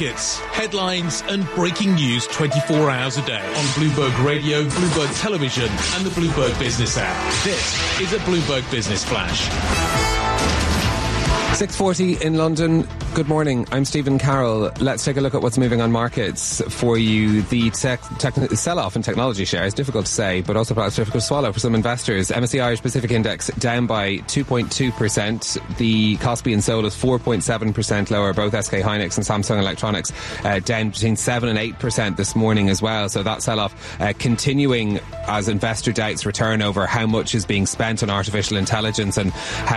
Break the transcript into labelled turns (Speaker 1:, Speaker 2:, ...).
Speaker 1: markets, headlines and breaking news 24 hours a day on Bloomberg Radio, Bloomberg Television and the Bloomberg Business app. This is a Bloomberg Business Flash.
Speaker 2: 6:40 in London. Good morning. I'm Stephen Carroll. Let's take a look at what's moving on markets for you. The sell-off in technology shares, difficult to say, but also perhaps difficult to swallow for some investors. MSCI Irish Pacific Index down by 2.2%. The Kospi and Seoul is 4.7% lower. Both SK Hynix and Samsung Electronics down between 7 and 8% this morning as well. So that sell-off continuing as investor doubts return over how much is being spent on artificial intelligence and how